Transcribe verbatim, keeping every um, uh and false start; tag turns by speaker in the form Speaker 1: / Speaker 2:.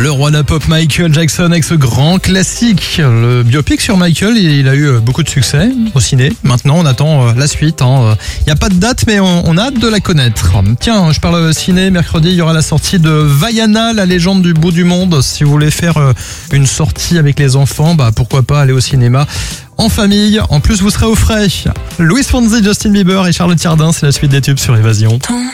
Speaker 1: Le roi de la pop Michael Jackson avec ce grand classique. Le biopic sur Michael, il a eu beaucoup de succès au ciné. Maintenant, on attend la suite. Il n'y a pas de date, mais on a hâte de la connaître. Tiens, je parle ciné. Mercredi, il y aura la sortie de Vaiana, la légende du bout du monde. Si vous voulez faire une sortie avec les enfants, bah pourquoi pas aller au cinéma en famille. En plus, vous serez au frais. Louis Fonzi, Justin Bieber et Charlotte Cardin, c'est la suite des tubes sur Évasion.